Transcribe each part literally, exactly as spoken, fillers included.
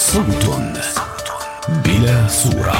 صوت بلا صورة.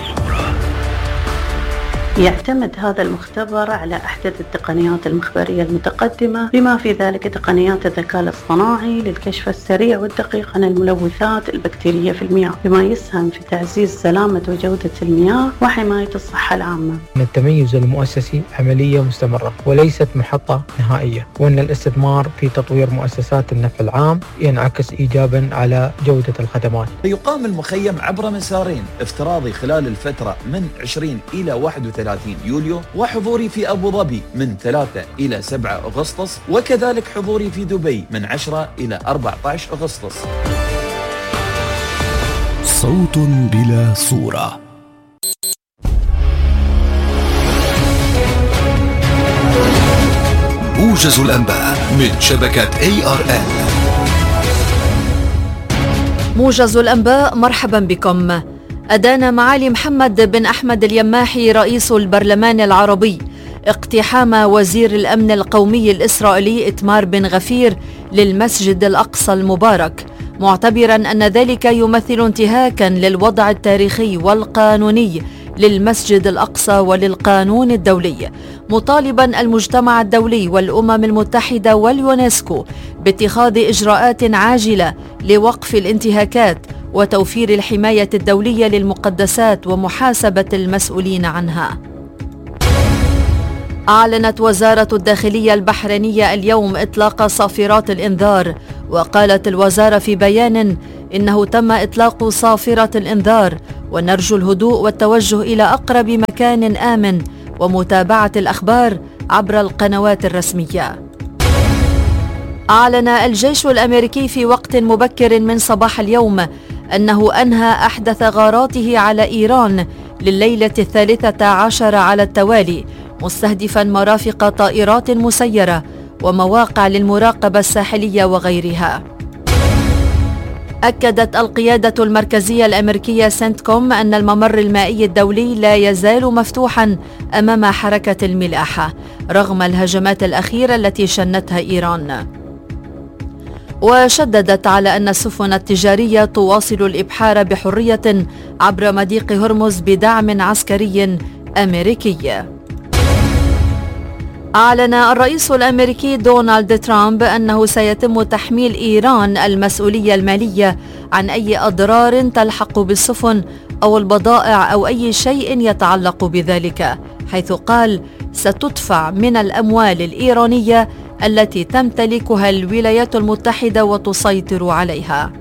يعتمد هذا المختبر على أحدث التقنيات المخبرية المتقدمة، بما في ذلك تقنيات الذكاء الاصطناعي للكشف السريع والدقيق عن الملوثات البكتيرية في المياه، بما يسهم في تعزيز سلامة وجودة المياه وحماية الصحة العامة. التميز المؤسسي عملية مستمرة وليست محطة نهائية، وأن الاستثمار في تطوير مؤسسات النفع العام ينعكس إيجابا على جودة الخدمات. يقام المخيم عبر مسارين، افتراضي خلال الفترة من عشرين إلى واحد وثلاثين يوليو، وحضوري في أبو ظبي من ثلاثة إلى سبعة أغسطس، وكذلك حضوري في دبي من عشرة إلى أربعة عشر أغسطس. صوت بلا صورة. موجز الأنباء من شبكة إيه آر إل. موجز الأنباء، مرحبا بكم. أدان معالي محمد بن أحمد اليماحي رئيس البرلمان العربي اقتحام وزير الأمن القومي الإسرائيلي إتمار بن غفير للمسجد الأقصى المبارك، معتبرا أن ذلك يمثل انتهاكا للوضع التاريخي والقانوني للمسجد الأقصى وللقانون الدولي، مطالبا المجتمع الدولي والأمم المتحدة واليونسكو باتخاذ إجراءات عاجلة لوقف الانتهاكات وتوفير الحماية الدولية للمقدسات ومحاسبة المسؤولين عنها. أعلنت وزارة الداخلية البحرينية اليوم إطلاق صافرات الإنذار، وقالت الوزارة في بيان إنه تم إطلاق صافرة الإنذار، ونرجو الهدوء والتوجه إلى أقرب مكان آمن ومتابعة الأخبار عبر القنوات الرسمية. أعلن الجيش الأمريكي في وقت مبكر من صباح اليوم أنه أنهى أحدث غاراته على إيران لليلة الثالثة عشر على التوالي، مستهدفا مرافق طائرات مسيرة ومواقع للمراقبة الساحلية وغيرها. أكدت القيادة المركزية الأمريكية سنتكوم أن الممر المائي الدولي لا يزال مفتوحا أمام حركة الملاحة رغم الهجمات الأخيرة التي شنتها إيران. وشددت على أن السفن التجارية تواصل الإبحار بحرية عبر مضيق هرمز بدعم عسكري أمريكي. أعلن الرئيس الأمريكي دونالد ترامب أنه سيتم تحميل إيران المسؤولية المالية عن أي أضرار تلحق بالسفن أو البضائع أو أي شيء يتعلق بذلك، حيث قال ستدفع من الأموال الإيرانية التي تمتلكها الولايات المتحدة وتسيطر عليها.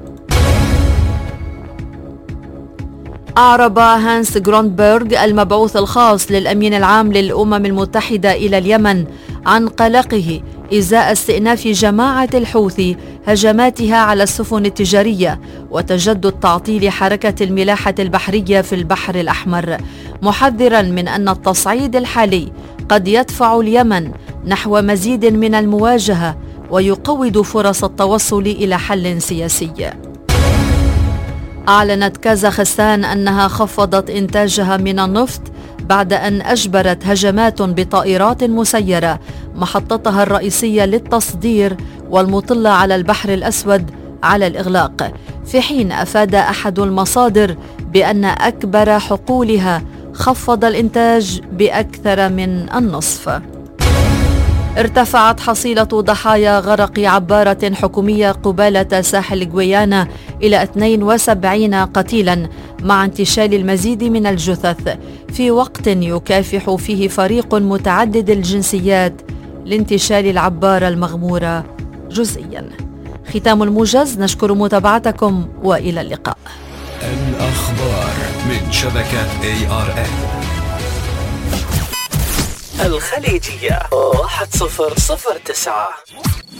أعرب هانس جروندبرغ المبعوث الخاص للأمين العام للأمم المتحدة إلى اليمن عن قلقه إزاء استئناف جماعة الحوثي هجماتها على السفن التجارية وتجدد تعطيل حركة الملاحة البحرية في البحر الأحمر، محذرا من أن التصعيد الحالي قد يدفع اليمن نحو مزيد من المواجهة ويقوض فرص التوصل إلى حل سياسي. أعلنت كازاخستان أنها خفضت إنتاجها من النفط بعد أن أجبرت هجمات بطائرات مسيرة محطتها الرئيسية للتصدير والمطلة على البحر الأسود على الإغلاق، في حين أفاد أحد المصادر بأن أكبر حقولها خفض الإنتاج بأكثر من النصف. ارتفعت حصيلة ضحايا غرق عبارة حكومية قبالة ساحل غويانا إلى اثنين وسبعين قتيلا مع انتشال المزيد من الجثث، في وقت يكافح فيه فريق متعدد الجنسيات لانتشال العبارة المغمورة جزئيا. ختام الموجز، نشكر متابعتكم وإلى اللقاء. الأخبار من شبكة إيه آر إل. الخليجية واحد صفر صفر تسعة.